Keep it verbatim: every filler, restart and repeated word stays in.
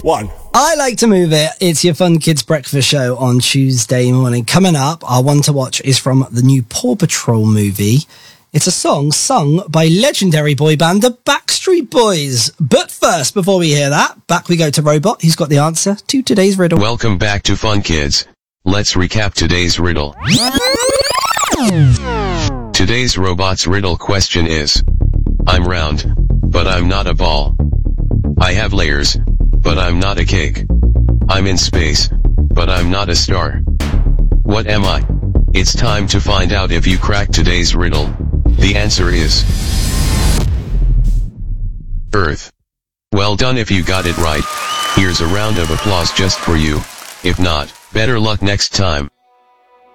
one. I like to move it. It's your Fun Kids Breakfast Show on Tuesday morning. Coming up, our one to watch is from the new Paw Patrol movie. It's a song sung by legendary boy band The Backstreet Boys. But first, before we hear that, back we go to Robot. He's got the answer to today's riddle. Welcome back to Fun Kids. Let's recap today's riddle. Today's Robot's riddle question is: I'm round, but I'm not a ball. I have layers, but I'm not a cake. I'm in space, but I'm not a star. What am I? It's time to find out if you crack today's riddle. The answer is Earth. Well done if you got it right. Here's a round of applause just for you. If not, better luck next time.